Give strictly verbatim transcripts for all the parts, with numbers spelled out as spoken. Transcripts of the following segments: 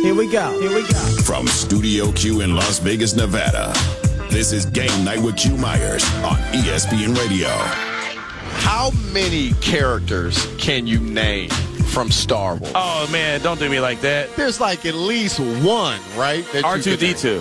Here we go. Here we go. From Studio Q in Las Vegas, Nevada, this is Game Night with Q Myers on E S P N Radio. How many characters can you name from Star Wars? Oh, man, don't do me like that. There's like at least one, right? R two D two.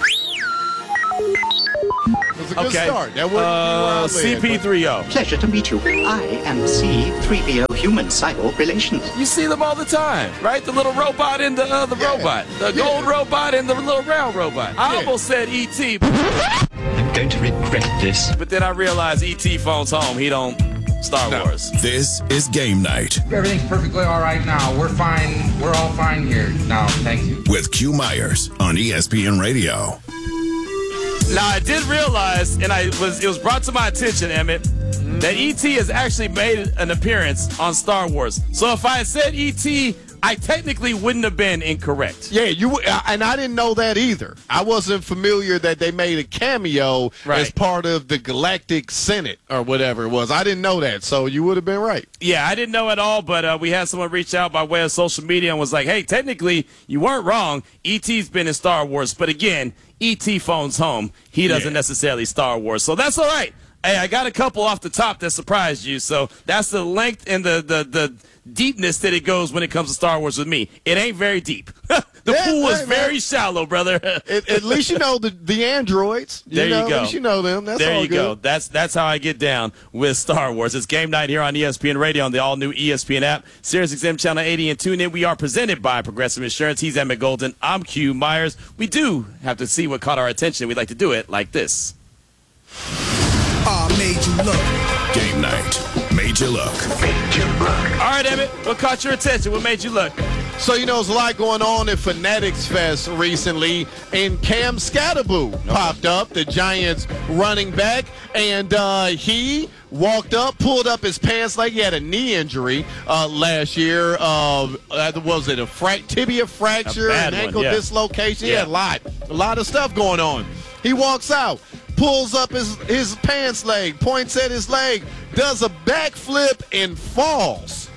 It's a good Okay. start. That wouldn't Uh, be where I led, C P three O. Pleasure to meet you. I am C three P O Human Cyber Relations. You see them all the time, right? The little robot and the uh, the Yeah. robot. The Yeah. gold robot and the little round robot. I Yeah. almost said E T, I'm going to regret this. but then I realized E T phones home. He don't Star No. Wars. This is Game Night Everything's perfectly all right now. We're fine. We're all fine here now. Thank you. with Q Myers on E S P N Radio. Now I did realize, and I was it was brought to my attention, Emmett, that E T has actually made an appearance on Star Wars. So if I had said E T, I technically wouldn't have been incorrect. Yeah, you and I didn't know that either. I wasn't familiar that they made a cameo Right. as part of the Galactic Senate or whatever it was. I didn't know that, so you would have been right. Yeah, I didn't know at all, but uh, we had someone reach out by way of social media and was like, hey, technically, you weren't wrong. E T's been in Star Wars. But again, E T phones home. He doesn't Yeah. necessarily Star Wars. So that's all right. Hey, I got a couple off the top that surprised you. So that's the length and the, the, the deepness that it goes when it comes to Star Wars with me. It ain't very deep. the Yeah, pool is hey, man. very shallow, brother. At, at least you know the the androids. You There you know, go. At least you know them. That's there all you good. go. That's that's how I get down with Star Wars. It's Game Night here on E S P N Radio on the all-new E S P N app, Sirius X M Channel eighty, and tune in. We are presented by Progressive Insurance. He's Emmett Golden. I'm Q Myers. We do have to see what caught our attention. We'd like to do it like this. I made you look. Game Night made you look. All right, Emmett, what caught your attention? What made you look? So, you know, there's a lot going on at Fanatics Fest recently, and Cam Scatterboo popped up, the Giants running back, and uh, he walked up, pulled up his pants like he had a knee injury uh, last year. Uh, uh, was it a fra- tibia fracture, bad an one, ankle yeah. dislocation? Yeah. Yeah, a lot, a lot of stuff going on. He walks out, pulls up his, his pants leg, points at his leg, does a backflip, and falls.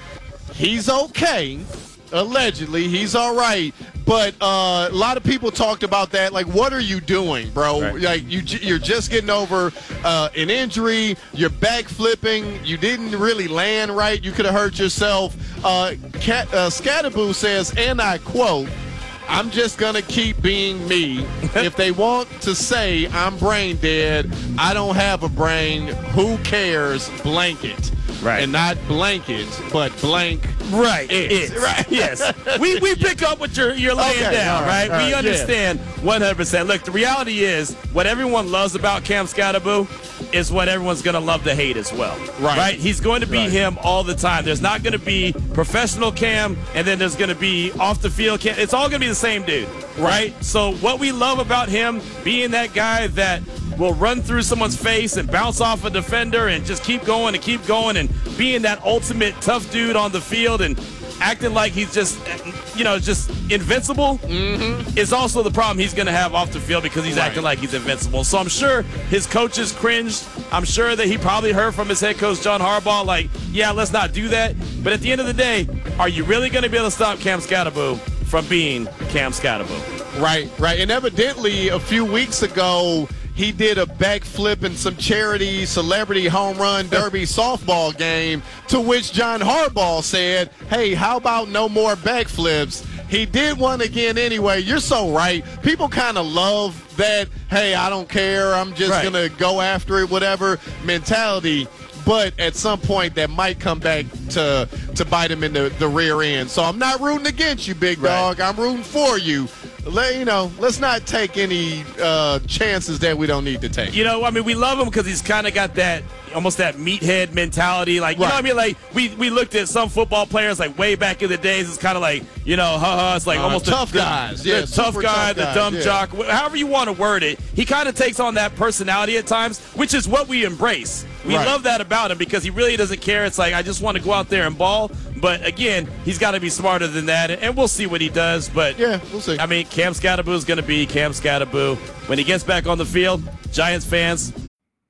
He's okay. Allegedly, he's all right. But uh, a lot of people talked about that. Like, what are you doing, bro? Right. Like, you, j- you're just getting over uh, an injury. You're backflipping. You didn't really land right. You could have hurt yourself. Uh, Cat, uh, Scatterboo says, and I quote, I'm just going to keep being me. If they want to say I'm brain dead, I don't have a brain. Who cares? Blanket. Right. And not blanket, but blank. Right. It. It. Right. Yes. We we pick up what you're you're laying Okay, down, all right? right, all we right, yeah. understand one hundred percent. Look, the reality is what everyone loves about Cam Scatterboo is what everyone's going to love to hate as well. Right. Right? He's going to be Right. him all the time. There's not going to be professional Cam and then there's going to be off the field Cam. It's all going to be the same dude, right? So what we love about him being that guy that will run through someone's face and bounce off a defender and just keep going and keep going and being that ultimate tough dude on the field and acting like he's just, you know, just invincible mm-hmm. is also the problem he's going to have off the field because he's Right. acting like he's invincible. So I'm sure his coaches cringed. I'm sure that he probably heard from his head coach, John Harbaugh, like, yeah, let's not do that. But at the end of the day, are you really going to be able to stop Cam Scatterboo from being Cam Scatterboo? Right, right. And evidently, a few weeks ago, he did a backflip in some charity celebrity home run derby softball game, to which John Harbaugh said, hey, how about no more backflips? He did one again anyway. You're so right. People kind of love that, hey, I don't care, I'm just Right. going to go after it, whatever mentality. But at some point, that might come back to to bite him in the, the rear end. So I'm not rooting against you, big Right. dog. I'm rooting for you. Let, you know, let's not take any uh, chances that we don't need to take. You know, I mean, we love him because he's kind of got that, almost that meathead mentality. Like, you know Right. what I mean? Like, we, we looked at some football players, like, way back in the days. It's kind of like, you know, ha-ha. It's like Uh, almost tough the, guys. The, Yeah, the tough super guy, tough the guys, dumb yeah. jock, wh- however you want to word it. He kind of takes on that personality at times, which is what we embrace. We Right. love that about him because he really doesn't care. It's like, I just want to go out there and ball. But, again, he's got to be smarter than that, and, and we'll see what he does. But, Yeah, we'll see. I mean, Cam Scatterboo is going to be Cam Scatterboo. When he gets back on the field, Giants fans,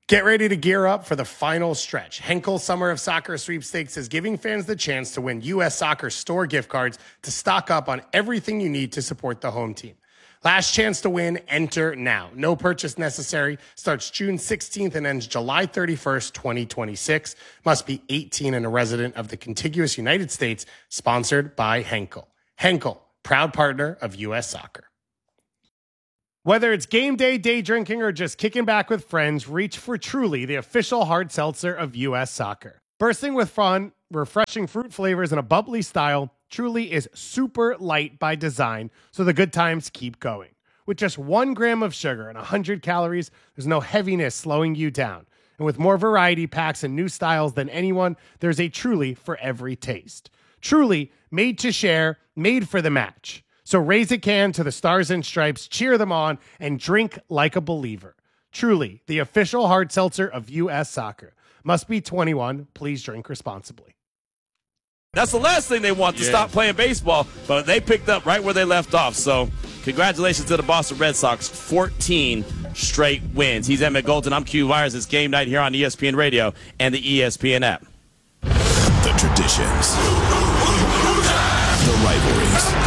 Get ready to gear up for the final stretch. Henkel Summer of Soccer Sweepstakes is giving fans the chance to win U S Soccer store gift cards to stock up on everything you need to support the home team. Last chance to win, enter now. No purchase necessary. Starts June sixteenth and ends July thirty-first, twenty twenty-six. Must be eighteen and a resident of the contiguous United States. Sponsored by Henkel. Henkel, proud partner of U S Soccer. Whether it's game day, day drinking, or just kicking back with friends, reach for Truly, the official hard seltzer of U S Soccer. Bursting with fun, refreshing fruit flavors, and a bubbly style, Truly is super light by design, so the good times keep going. With just one gram of sugar and one hundred calories, there's no heaviness slowing you down. And with more variety packs and new styles than anyone, there's a Truly for every taste. Truly, made to share, made for the match. So raise a can to the Stars and Stripes, cheer them on, and drink like a believer. Truly, the official hard seltzer of U S Soccer. Must be twenty-one. Please drink responsibly. That's the last thing they want, to yeah. stop playing baseball, but they picked up right where they left off. So congratulations to the Boston Red Sox, fourteen straight wins. He's Emmett Golden. I'm Q Myers. It's game night here on E S P N Radio and the E S P N app. The traditions, the rivalries,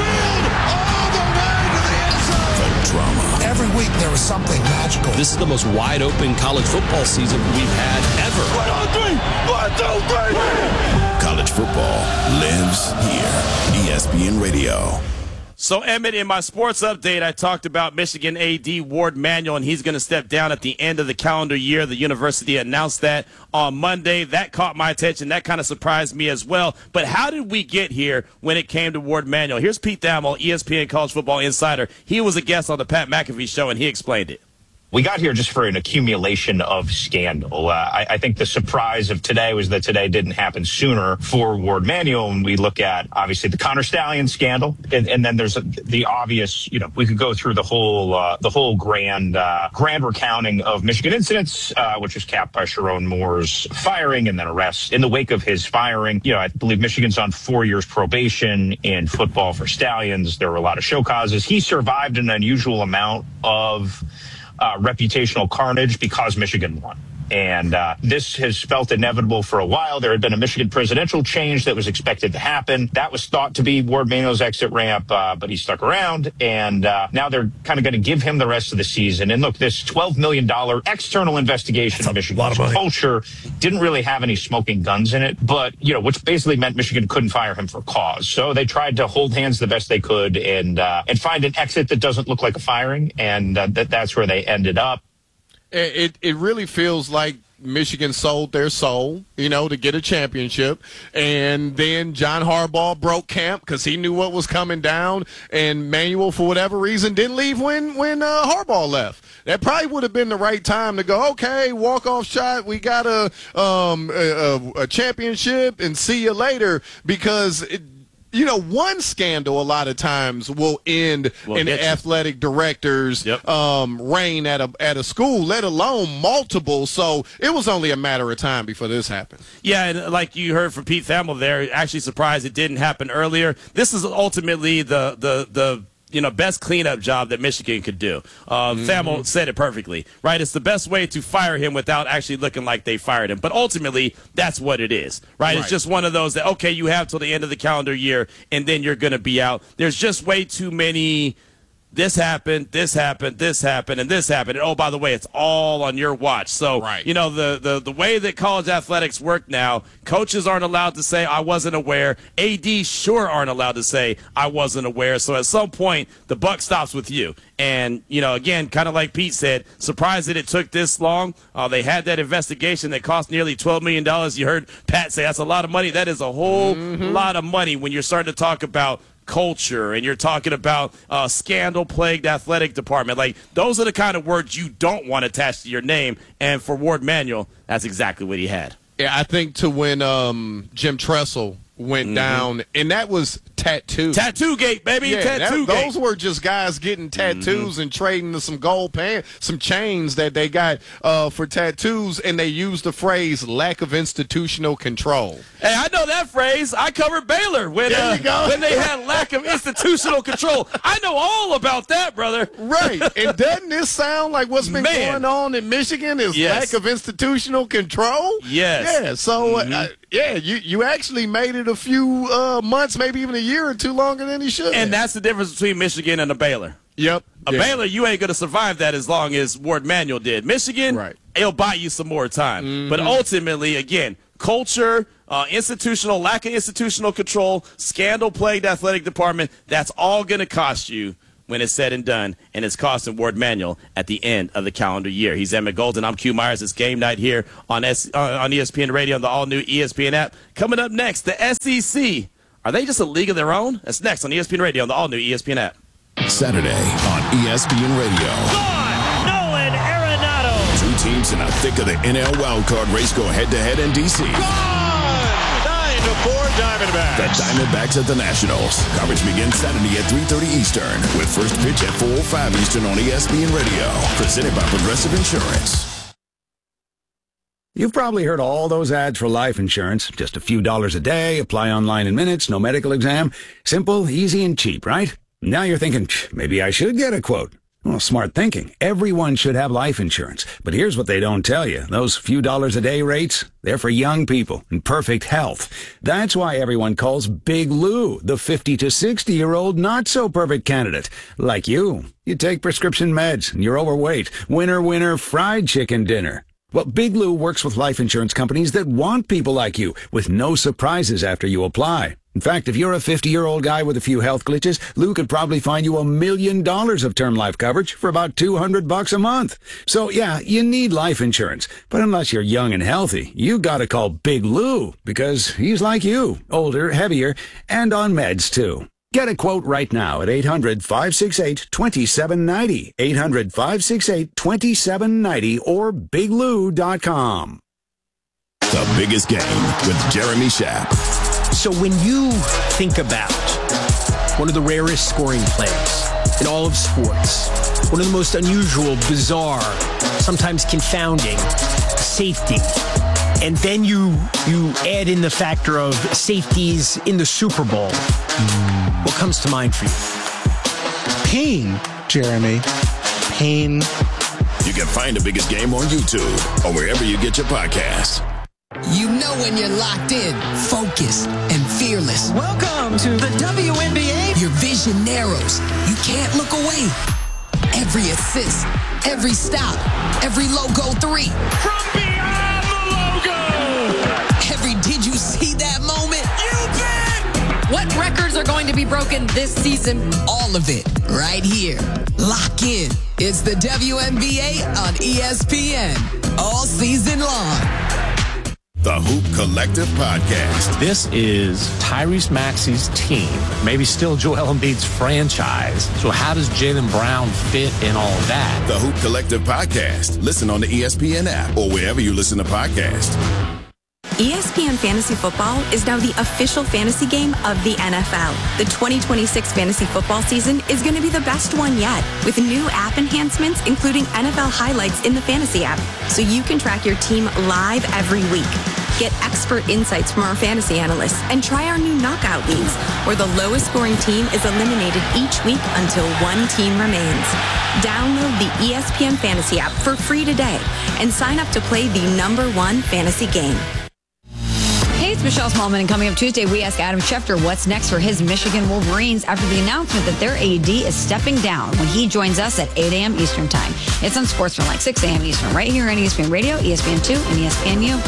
drama. Every week there was something magical. This is the most wide open college football season we've had ever. One, two, three. One, two, three. College football lives here. E S P N Radio. So, Emmett, in my sports update, I talked about Michigan A D Ward Manuel, and he's going to step down at the end of the calendar year. The university announced that on Monday. That caught my attention. That kind of surprised me as well. But how did we get here when it came to Ward Manuel? Here's Pete Thamel, E S P N College Football Insider. He was a guest on the Pat McAfee Show, and he explained it. We got here just for an accumulation of scandal. Uh, I, I think the surprise of today was that today didn't happen sooner for Ward Manuel. And we look at, obviously, the Connor Stallion scandal. And, and then there's a, the obvious, you know, we could go through the whole uh, the whole grand uh, grand recounting of Michigan incidents, uh, which was capped by Sharon Moore's firing and then arrest. In the wake of his firing, you know, I believe Michigan's on four years probation in football for Stallions. There were a lot of show causes. He survived an unusual amount of Uh, reputational carnage because Michigan won. And uh, this has felt inevitable for a while. There had been a Michigan presidential change that was expected to happen. That was thought to be Ward Manuel's exit ramp, uh, but he stuck around. And uh, now they're kind of going to give him the rest of the season. And look, this twelve million dollars external investigation of Michigan's of culture didn't really have any smoking guns in it, but, you know, which basically meant Michigan couldn't fire him for cause. So they tried to hold hands the best they could and uh, and find an exit that doesn't look like a firing. And uh, that that's where they ended up. It it really feels like Michigan sold their soul, you know, to get a championship. And then John Harbaugh broke camp because he knew what was coming down. And Manuel, for whatever reason, didn't leave when, when uh, Harbaugh left. That probably would have been the right time to go, okay, walk-off shot, we got a, um, a, a championship, and see you later. Because it, you know, one scandal a lot of times will end we'll in the athletic director's yep. um, reign at a at a school, let alone multiple. So it was only a matter of time before this happened. Yeah, and like you heard from Pete Thamel there, actually surprised it didn't happen earlier. This is ultimately the the the. you know, best cleanup job that Michigan could do. Uh, mm-hmm. Thamel said it perfectly, right? It's the best way to fire him without actually looking like they fired him. But ultimately, that's what it is, right? right? It's just one of those that, okay, you have till the end of the calendar year, and then you're going to be out. There's just way too many this happened, this happened, this happened, and this happened. And, oh, by the way, it's all on your watch. So, right. you know, the, the, the way that college athletics work now, coaches aren't allowed to say, I wasn't aware. A Ds sure aren't allowed to say, I wasn't aware. So at some point, the buck stops with you. And, you know, again, kind of like Pete said, surprised that it took this long. Uh, they had that investigation that cost nearly twelve million dollars. You heard Pat say that's a lot of money. That is a whole mm-hmm. lot of money when you're starting to talk about culture and you're talking about uh, scandal-plagued athletic department. Like, those are the kind of words you don't want attached to your name. And for Ward Manuel, that's exactly what he had. Yeah, I think to when um, Jim Tressel went Mm-hmm. down, and that was tattoo. Tattoo gate, baby. Yeah, Tattoo that, gate. those were just guys getting tattoos Mm-hmm. and trading some gold pan, some chains that they got uh, for tattoos, and they used the phrase "lack of institutional control." Hey, I know that phrase. I covered Baylor when There uh, you go. when they had lack of institutional control. I know all about that, brother. Right, and doesn't this sound like what's been Man. going on in Michigan is Yes. lack of institutional control? Yes. Yeah, so, uh, uh, yeah, you, you actually made it a few uh, months, maybe even a year or two longer than he should. And that's the difference between Michigan and a Baylor. Yep. A Yeah. Baylor, you ain't going to survive that as long as Ward Manuel did. Michigan, Right. it'll buy you some more time. Mm-hmm. But ultimately, again, culture, uh, institutional, lack of institutional control, scandal-plagued athletic department, that's all going to cost you when it's said and done, and it's costing Ward Manuel at the end of the calendar year. He's Emmett Golden. I'm Q Myers. It's game night here on S- uh, on E S P N Radio, on the all-new E S P N app. Coming up next, the S E C. Are they just a league of their own? That's next on E S P N Radio, on the all-new E S P N app. Saturday on E S P N Radio. Nolan Arenado. Two teams in the thick of the N L wildcard race go head-to-head in D C. nine to four Diamondbacks. The Diamondbacks at the Nationals. Coverage begins Saturday at three thirty Eastern with first pitch at four oh five Eastern on E S P N Radio. Presented by Progressive Insurance. You've probably heard all those ads for life insurance. Just a few dollars a day, apply online in minutes, no medical exam. Simple, easy, and cheap, right? Now you're thinking, maybe I should get a quote. Well, smart thinking. Everyone should have life insurance. But here's what they don't tell you. Those few dollars a day rates, they're for young people in perfect health. That's why everyone calls Big Lou the fifty to sixty-year-old not-so-perfect candidate. Like you. You take prescription meds, and you're overweight. Winner, winner, fried chicken dinner. Well, Big Lou works with life insurance companies that want people like you, with no surprises after you apply. In fact, if you're a fifty-year-old guy with a few health glitches, Lou could probably find you a million dollars of term life coverage for about two hundred bucks a month. So, yeah, you need life insurance. But unless you're young and healthy, you gotta call Big Lou, because he's like you, older, heavier, and on meds, too. Get a quote right now at eight hundred, five six eight, two seven nine zero, eight hundred, five six eight, two seven nine zero, or big lou dot com. The biggest game with Jeremy Schaap. So when you think about one of the rarest scoring plays in all of sports, one of the most unusual, bizarre, sometimes confounding, safety, and then you you add in the factor of safeties in the Super Bowl, what comes to mind for you? Pain, Jeremy. Pain. You can find the biggest game on YouTube or wherever you get your podcasts. You know when you're locked in, focused, and fearless. Welcome to the W N B A. Your vision narrows. You can't look away. Every assist, every stop, every logo three. From beyond the logo. Every did you see that moment? You bet. What records are going to be broken this season? All of it right here. Lock in. It's the W N B A on E S P N. All season long. The Hoop Collective Podcast. This is Tyrese Maxey's team, maybe still Joel Embiid's franchise. So how does Jaylen Brown fit in all of that? The Hoop Collective Podcast. Listen on the E S P N app or wherever you listen to podcasts. E S P N Fantasy Football is now the official fantasy game of the N F L. The twenty twenty-six fantasy football season is going to be the best one yet, with new app enhancements, including N F L highlights in the fantasy app, so you can track your team live every week. Get expert insights from our fantasy analysts and try our new knockout leagues, where the lowest scoring team is eliminated each week until one team remains. Download the E S P N Fantasy app for free today and sign up to play the number one fantasy game. Hey, it's Michelle Smallman, and coming up Tuesday, we ask Adam Schefter what's next for his Michigan Wolverines after the announcement that their A D is stepping down when he joins us at eight a.m. Eastern Time. It's on Sportsman, like six a.m. Eastern, right here on E S P N Radio, E S P N two, and E S P N U.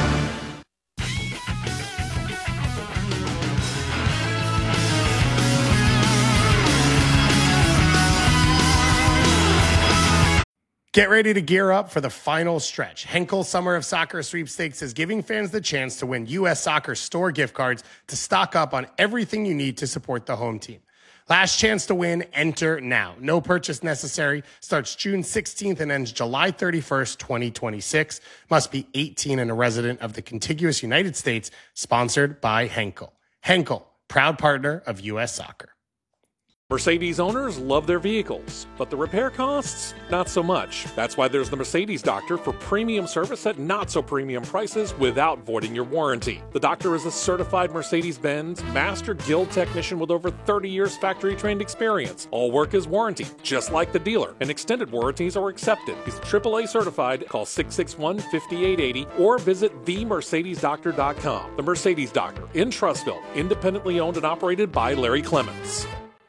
Get ready to gear up for the final stretch. Henkel Summer of Soccer Sweepstakes is giving fans the chance to win U S Soccer store gift cards to stock up on everything you need to support the home team. Last chance to win, enter now. No purchase necessary. Starts June sixteenth and ends July thirty-first, twenty twenty-six. Must be eighteen and a resident of the contiguous United States. Sponsored by Henkel. Henkel, proud partner of U S Soccer. Mercedes owners love their vehicles, but the repair costs, not so much. That's why there's the Mercedes Doctor for premium service at not so premium prices without voiding your warranty. The Doctor is a certified Mercedes-Benz Master Guild technician with over thirty years factory-trained experience. All work is warranty, just like the dealer, and extended warranties are accepted. He's triple A certified. Call six six one, five eight eight zero or visit the mercedes doctor dot com. The Mercedes Doctor in Trussville, independently owned and operated by Larry Clements.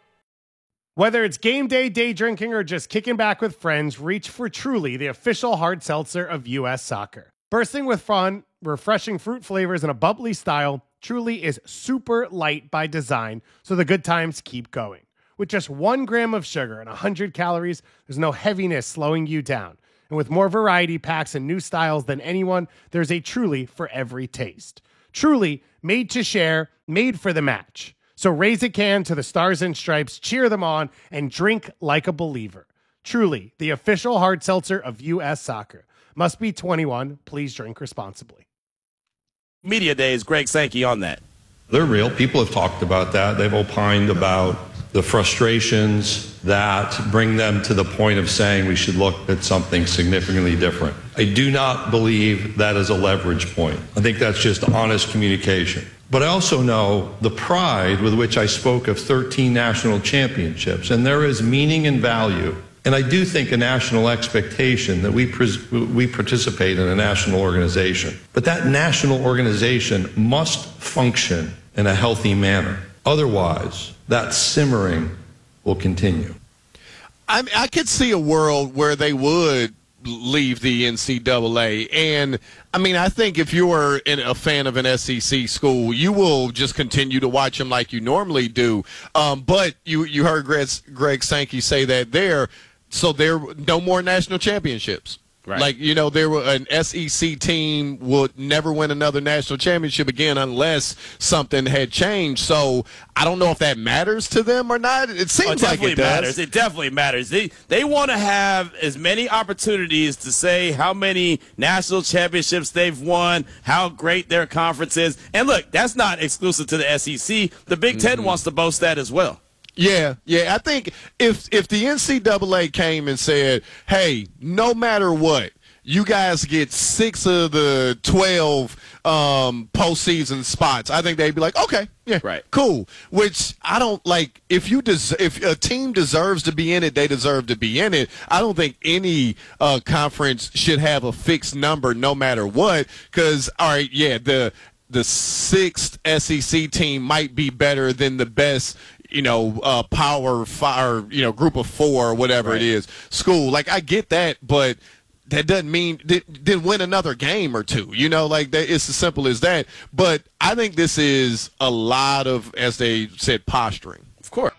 Whether it's game day, day drinking, or just kicking back with friends, reach for Truly, the official hard seltzer of U S Soccer. Bursting with fun, refreshing fruit flavors, and a bubbly style, Truly is super light by design, so the good times keep going. With just one gram of sugar and one hundred calories, there's no heaviness slowing you down. And with more variety packs and new styles than anyone, there's a Truly for every taste. Truly, made to share, made for the match. So raise a can to the Stars and Stripes, cheer them on, and drink like a believer. Truly, the official hard seltzer of U S Soccer. Must be twenty-one. Please drink responsibly. Media Days, Greg Sankey on that. They're real. People have talked about that. They've opined about the frustrations that bring them to the point of saying we should look at something significantly different. I do not believe that is a leverage point. I think that's just honest communication. But I also know the pride with which I spoke of thirteen national championships, and there is meaning and value. And I do think a national expectation that we pres- we participate in a national organization. But that national organization must function in a healthy manner. Otherwise, that simmering will continue. I, I could see a world where they would leave the N C double A. And, I mean, I think if you're in a fan of an S E C school, you will just continue to watch them like you normally do. Um, but you, you heard Greg, Greg Sankey say that there, so there no more national championships. Right. Like, you know, there were an S E C team would never win another national championship again unless something had changed. So I don't know if that matters to them or not. It seems oh, it like it does. Matters. It definitely matters. They they want to have as many opportunities to say how many national championships they've won, how great their conference is. And look, that's not exclusive to the S E C. The Big Ten mm-hmm. wants to boast that as well. Yeah, yeah. I think if if the N C double A came and said, hey, no matter what, you guys get six of the twelve um, postseason spots, I think they'd be like, okay, yeah, right, cool. Which I don't like. If you des- if a team deserves to be in it, they deserve to be in it. I don't think any uh, conference should have a fixed number no matter what. Because, all right, yeah, the the sixth S E C team might be better than the best, you know, uh, power five, you know, group of four or whatever right. it is, school. Like, I get that, but that doesn't mean didn't win another game or two. You know, like that, it's as simple as that. But I think this is a lot of, as they said, posturing. Of course.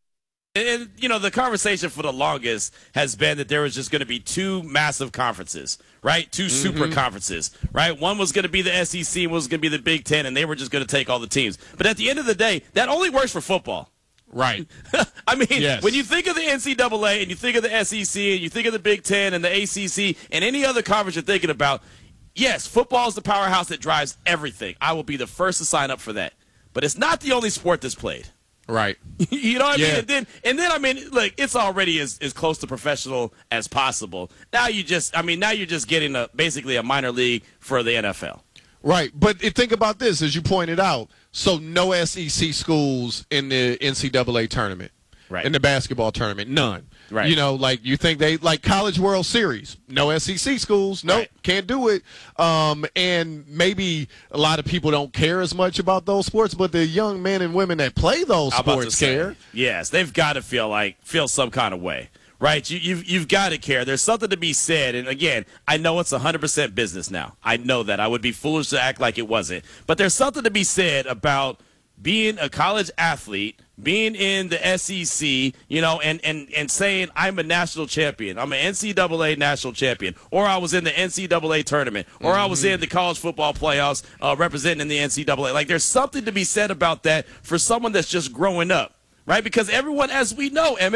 And, you know, the conversation for the longest has been that there was just going to be two massive conferences, right? Two mm-hmm. super conferences, right? One was going to be the S E C, one was going to be the Big Ten, and they were just going to take all the teams. But at the end of the day, that only works for football. Right. I mean, yes. when you think of the N C double A and you think of the S E C and you think of the Big Ten and the A C C and any other conference you're thinking about, yes, football is the powerhouse that drives everything. I will be the first to sign up for that. But it's not the only sport that's played. Right. You know what I yeah. mean? And then, and then, I mean, look, it's already as, as close to professional as possible. Now you just, I mean, now you're just getting a basically a minor league for the N F L. Right. But think about this, as you pointed out. So no S E C schools in the N C double A tournament. Right. In the basketball tournament. None. Right. You know, like you think they, like College World Series. No S E C schools. Nope. Right. Can't do it. Um, and maybe a lot of people don't care as much about those sports, but the young men and women that play those I'm sports say, care. Yes. They've got to feel like, feel some kind of way. Right, you, you've you've got to care. There's something to be said, and again, I know it's one hundred percent business now. I know that. I would be foolish to act like it wasn't. But there's something to be said about being a college athlete, being in the S E C, you know, and, and, and saying I'm a national champion. I'm an N C double A national champion, or I was in the N C double A tournament, or mm-hmm. I was in the college football playoffs uh, representing the N C double A. Like, there's something to be said about that for someone that's just growing up, right? Because everyone, as we know, Emmett,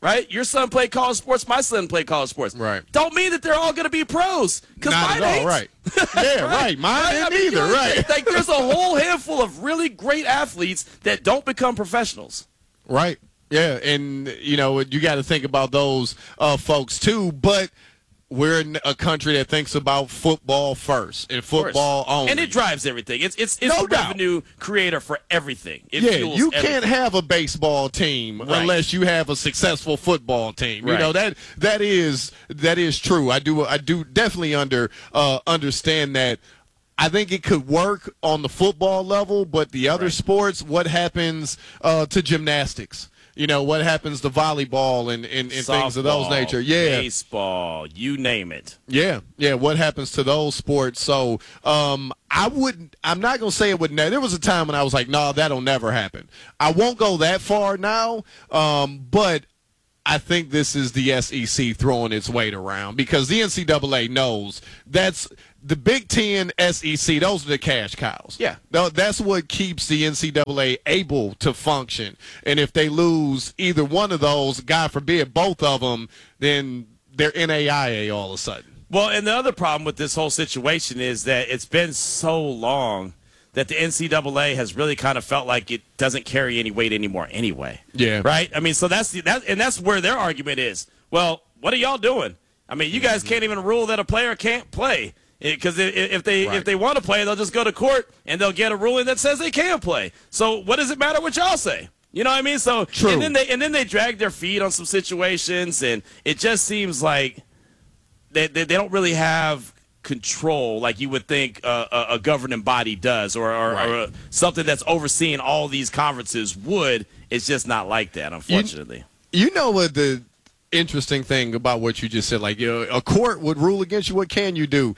right? Your son played college sports. My son played college sports. Right. Don't mean that they're all going to be pros. Not mine at all, ain't. right. Yeah, right. right. Mine right? ain't I mean, either, you know, right. Like, there's a whole handful of really great athletes that don't become professionals. Right. Yeah, and, you know, you got to think about those uh, folks, too, but we're in a country that thinks about football first and football only. And it drives everything. It's it's, it's No a doubt. revenue creator for everything. It yeah, fuels you everything. can't have a baseball team Right. unless you have a successful football team. You Right. know that that is that is true. I do I do definitely under uh, understand that. I think it could work on the football level, but the other Right. sports, what happens uh, to gymnastics? You know, what happens to volleyball and, and, and things of those Softball, nature? Yeah. baseball, you name it. Yeah, yeah. What happens to those sports? So um, I wouldn't. I'm not gonna say it would. Ne- there was a time when I was like, "No, nah, that'll never happen." I won't go that far now, um, but I think this is the S E C throwing its weight around because the N C double A knows that's the Big Ten, S E C. Those are the cash cows. Yeah, Tho- that's what keeps the N C double A able to function. And if they lose either one of those, God forbid, both of them, then they're N A I A all of a sudden. Well, and the other problem with this whole situation is that it's been so long that the N C double A has really kind of felt like it doesn't carry any weight anymore anyway. Yeah. Right? I mean, so that's the, that, and that's where their argument is. Well, what are y'all doing? I mean, you guys can't even rule that a player can't play. Because if they Right. if they want to play, they'll just go to court and they'll get a ruling that says they can play. So what does it matter what y'all say? You know what I mean? So True. and then they and then they drag their feet on some situations, and it just seems like they they, they don't really have control like you would think uh, a, a governing body does, or, or, Right. or uh, something that's overseeing all these conferences would. It's just not like that, unfortunately. You, you know what the interesting thing about what you just said? Like, you know, a court would rule against you. What can you do?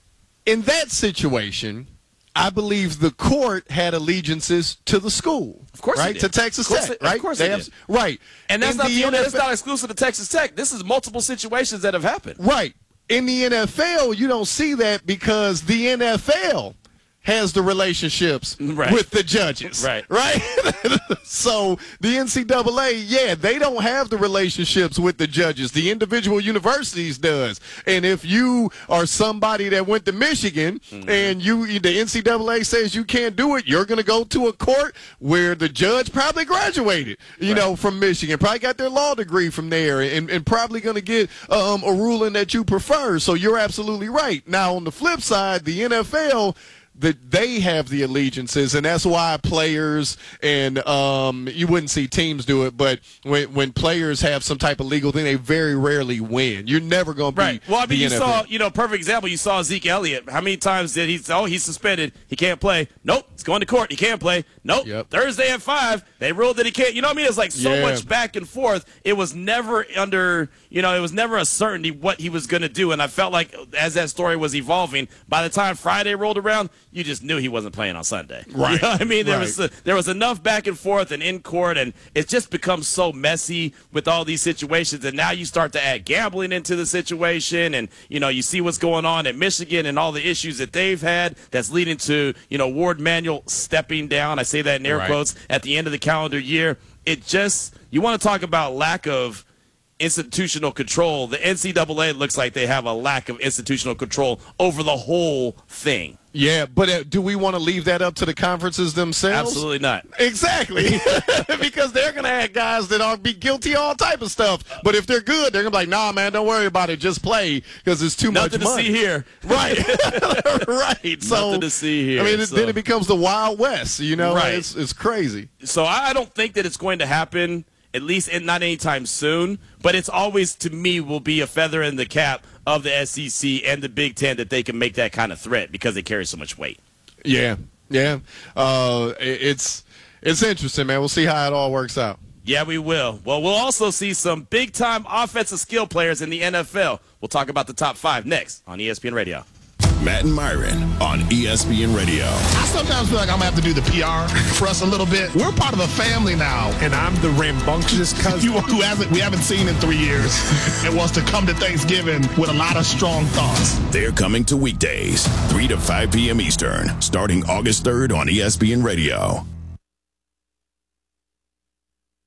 In that situation, I believe the court had allegiances to the school. Of course, right? it To did. Texas Of course Tech, it- right? Of course, They it have- did. right. And that's In not the the only, N F L that's not exclusive to Texas Tech. This is multiple situations that have happened. Right. In the N F L, you don't see that because the N F L has the relationships Right. with the judges. Right. Right? So the N C double A, yeah, they don't have the relationships with the judges. The individual universities does. And if you are somebody that went to Michigan Mm-hmm. and you the N C double A says you can't do it, you're going to go to a court where the judge probably graduated, you know, from Michigan, probably got their law degree from there, and, and probably going to get um, a ruling that you prefer. So you're absolutely right. Now, on the flip side, the N F L, that they have the allegiances, and that's why players and um, you wouldn't see teams do it, but when when players have some type of legal thing, they very rarely win. You're never going to be Right. Well, I mean, the you N F L. saw, you know, perfect example. You saw Zeke Elliott. How many times did he? Oh, he's suspended. He can't play. Nope. He's going to court. He can't play. Nope. Yep. Thursday at five, they ruled that he can't. You know what I mean? It's like so Yeah. much back and forth. It was never under, you know, it was never a certainty what he was going to do. And I felt like as that story was evolving, by the time Friday rolled around, you just knew he wasn't playing on Sunday. Right. You know what I mean? There Right. was uh, there was enough back and forth and in court, and it just becomes so messy with all these situations. And now you start to add gambling into the situation, and you know you see what's going on at Michigan and all the issues that they've had that's leading to you know Ward Manuel stepping down. I say that in air Right. quotes at the end of the calendar year. It just you want to talk about lack of institutional control. The N C double A looks like they have a lack of institutional control over the whole thing. Yeah, but uh, do we want to leave that up to the conferences themselves? Absolutely not. Exactly. Because they're going to have guys that are be guilty of all type of stuff. But if they're good, they're going to be like, nah, man, don't worry about it. Just play because it's too Nothing much money. to see here. Right. Right. So, Nothing to see here. I mean, it, so. then it becomes the Wild West, you know? Right. It's, it's crazy. So I don't think that it's going to happen, at least in, not anytime soon. But it's always, to me, will be a feather in the cap of the S E C and the Big Ten that they can make that kind of threat because they carry so much weight. Yeah. Yeah. Uh, it, it's it's interesting, man. We'll see how it all works out. Yeah, we will. Well, we'll also see some big-time offensive skill players in the N F L. We'll talk about the top five next on E S P N Radio. Matt and Myron on E S P N Radio. I sometimes feel like I'm going to have to do the P R for us a little bit. We're part of a family now. And I'm the rambunctious cousin. You who hasn't, we haven't seen in three years and wants to come to Thanksgiving with a lot of strong thoughts. They're coming to weekdays, three to five p.m. Eastern, starting August third on E S P N Radio.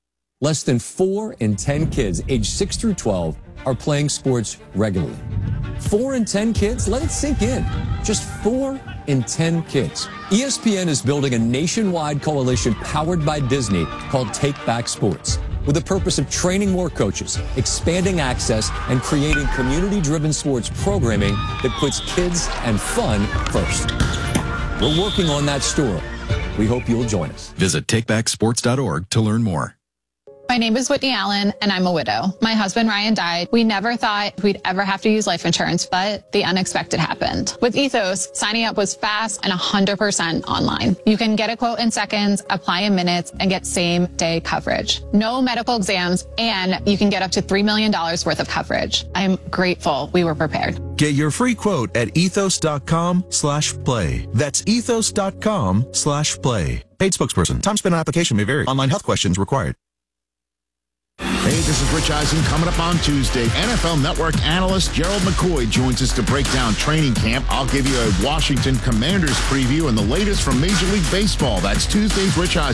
less than four in ten kids aged six through twelve are playing sports regularly. Four in ten kids? Let it sink in. Just four in ten kids. E S P N is building a nationwide coalition powered by Disney called Take Back Sports, with the purpose of training more coaches, expanding access, and creating community-driven sports programming that puts kids and fun first. We're working on that story. We hope you'll join us. Visit take back sports dot org to learn more. My name is Whitney Allen, and I'm a widow. My husband, Ryan, died. We never thought we'd ever have to use life insurance, but the unexpected happened. With Ethos, signing up was fast and one hundred percent online. You can get a quote in seconds, apply in minutes, and get same-day coverage. No medical exams, and you can get up to three million dollars worth of coverage. I'm grateful we were prepared. Get your free quote at ethos.com slash play. That's ethos.com slash play. Paid spokesperson. Time spent on application may vary. Online health questions required. Hey, this is Rich Eisen. Coming up on Tuesday, N F L Network analyst Gerald McCoy joins us to break down training camp. I'll give you a Washington Commanders preview and the latest from Major League Baseball. That's Tuesday's Rich Eisen.